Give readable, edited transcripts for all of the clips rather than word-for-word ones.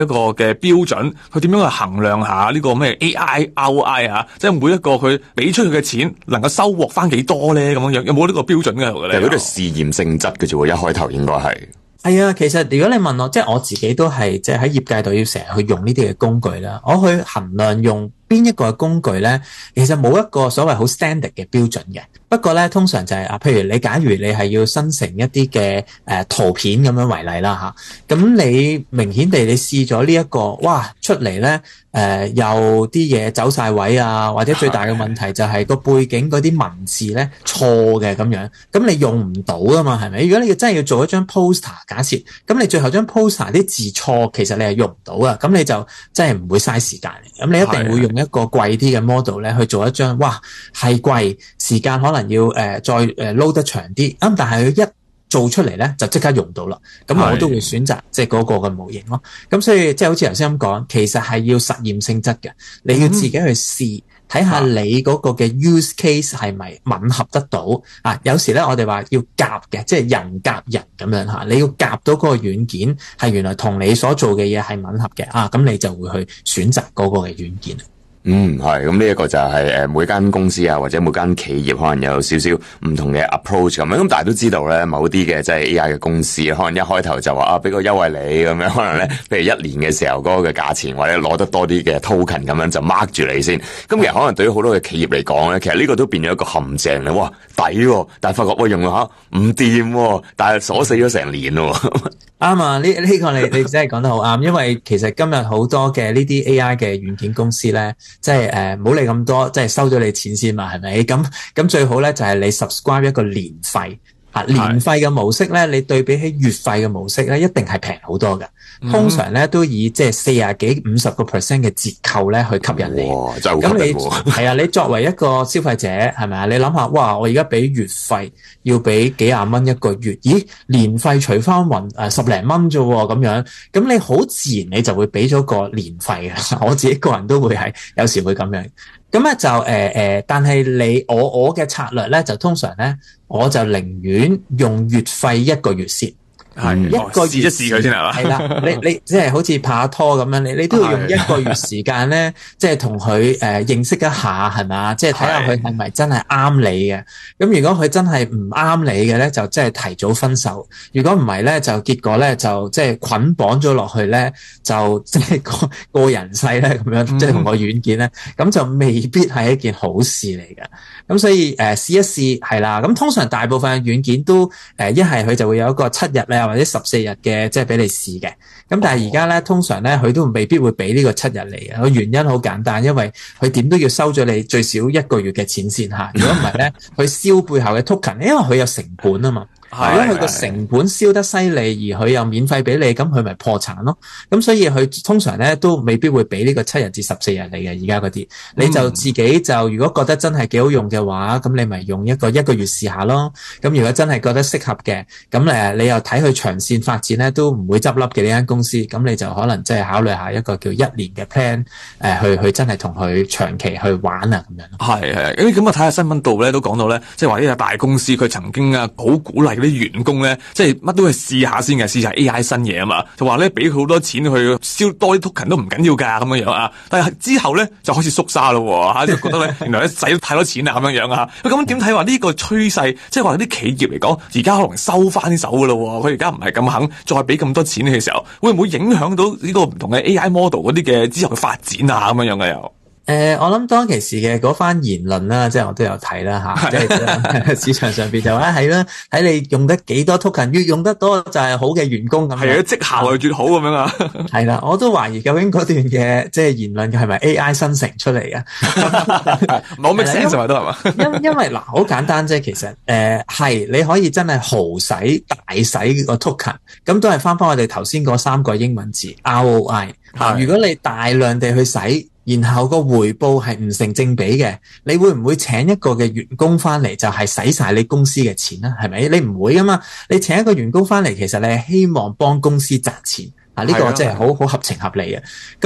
一個嘅標準，佢點樣去衡量下呢個咩 AI ROI 啊？即係每一個佢俾出去嘅錢能夠收穫翻幾多咧？咁樣有冇呢個標準嘅咧？ 其實嗰啲試驗性質嘅啫喎，一開頭應該係。 係啊，其實如果你問我，即係我自己都係即係喺業界度要成日去用呢啲嘅工具啦，我去衡量用邊一個嘅工具咧，其實冇一個所謂好 standard 嘅標準嘅。不過咧，通常就係譬如你假如你係要生成一啲嘅圖片咁樣為例啦吓，咁你明顯地你試咗呢一個，哇出嚟咧有啲嘢走晒位啊，或者最大嘅問題就係個背景嗰啲文字咧錯嘅咁樣，咁你用唔到啊嘛，係咪？如果你真係要做一張 poster， 假設咁你最後張 poster 啲字錯，其實你係用唔到啊，咁你就真係唔會嘥時間，咁你一定會用一個貴啲嘅 model 咧去做一張，哇係貴，時間可能要再load 得長啲，咁但係佢一做出嚟咧就即刻用到啦，咁我都會選擇即係嗰個嘅模型咯。咁所以即係好似頭先咁講，其實係要實驗性質嘅，你要自己去試，睇下你嗰個嘅 use case 係咪吻合得到啊？有時咧我哋話要夾嘅，即係人夾人咁樣嚇，你要夾到嗰個軟件係原來同你所做嘅嘢係吻合嘅啊，咁你就會去選擇嗰個嘅軟件。 係，咁呢一個就係每間公司啊，或者每間企業可能有少少唔同嘅 approach 咁樣，咁但係都知道咧，某啲嘅即係 AI 嘅公司，可能一開頭就話俾個優惠你咁樣，可能咧譬如一年嘅時候嗰個嘅價錢或者攞得多啲嘅 token 咁樣就 mark 住你先，咁其實可能對於好多嘅企業嚟講咧，其實呢個都變咗一個陷阱咧，哇抵喎，但係發覺喂用下唔掂喎，但係鎖死咗成年喎。 啱啊！呢個你真係講得好啱，因為其實今日好多嘅呢啲 AI 嘅軟件公司咧，即係唔好理咁多，即係收咗你錢先嘛，係咪？咁最好咧就係你 subscribe 一個年費啊，年費嘅模式咧，你對比起月費嘅模式咧，一定係平好多嘅。通常咧都以即係40幾50% 嘅折扣咧去吸引你。 哇！真係好吸引喎。 係啊，你作為一個消費者係咪啊？你諗下，哇！我而家俾月費要俾幾廿蚊一個月，咦？年費除翻勻10零蚊啫喎，咁樣，咁你好自然你就會俾咗個年費嘅。我自己個人都會係有時會咁樣。咁咧就但係我嘅策略咧就通常咧，我就寧願用月費一個月先。一個月試一試佢先係嘛？ 係啦，你即係好似拍拖咁樣，你都要用一個月時間咧，即係同佢認識一下係嘛？即係睇下佢係咪真係啱你嘅。咁如果佢真係唔啱你嘅咧，就即係提早分手。如果唔係咧，就結果咧就即係捆綁咗落去咧，就即係個人世咧咁樣，即係同個軟件咧，咁就未必係一件好事嚟嘅。咁所以試一試係啦。咁通常大部分嘅軟件都一係佢就會有一個7日咧，或者14日嘅，即係俾你試嘅。咁但係而家咧，通常咧佢都未必會俾呢個7日嚟嘅。個原因好簡單，因為佢點都要收咗你最少1個月嘅錢先嚇。如果唔係咧，佢燒背後嘅 token，因為佢有成本啊嘛。如果佢個成本燒得犀利，而佢又免費俾你，咁佢咪破產咯。咁所以佢通常咧都未必會俾呢個7日至14日嚟嘅。而家嗰啲，你就自己就如果覺得真係幾好用嘅話，咁你咪用一個月試下咯。咁如果真係覺得適合嘅，咁你又睇佢長線發展咧，都唔會執笠嘅呢間公司。咁你就可能即係考慮下一個叫1年嘅 plan，去真係同佢長期去玩啊咁樣。 係，咁啊睇下新聞度咧都講到咧，即係話呢個大公司佢曾經好鼓勵啲員工咧，即係乜都係試下先嘅，試下 AI 新嘢啊嘛，就話咧俾好多錢去燒多啲 token 都唔緊要噶咁樣樣啊，但係之後咧就開始縮沙咯吓，就覺得咧原來咧使太多錢啦咁樣樣啊，咁點睇話呢個趨勢，即係話啲企業嚟講，而家可能收翻手噶咯，佢而家唔係咁肯再俾咁多錢嘅時候，會唔會影響到呢個唔同嘅 AI model 嗰啲嘅之後嘅發展啊咁樣樣嘅又？ 我諗當其時嘅嗰番言論啦，即係我都有睇啦吓，即係市場上邊就話係啦，睇你用得幾多 token， 越用得多就係好嘅員工咁樣。係啊，績效就越好咁樣啊。係啦，我都懷疑究竟嗰段嘅即係言論係咪 AI 生成出嚟嘅？ 冇咩 sense 咪都係嘛？ 因為嗱，好簡單啫，其實係你可以真係豪使大使個 token， 咁都係翻我哋頭先嗰3個英文字 ROI。如果你大量地去使，然後個回報係唔成正比嘅，你會唔會請一個嘅員工翻嚟就係使晒你公司嘅錢呢？係咪？你唔會噶嘛？你請一個員工翻嚟，其實你係希望幫公司賺錢啊！呢個即係好合情合理嘅。咁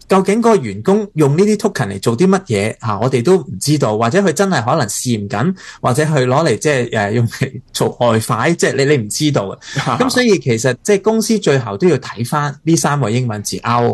究竟嗰個員工用呢啲 token 嚟做啲乜嘢我哋都唔知道，或者佢真係可能試驗緊，或者佢攞嚟即係用嚟做外快，即係你唔知道嘅。咁所以其實即係公司最後都要睇翻呢3個英文字 ROI。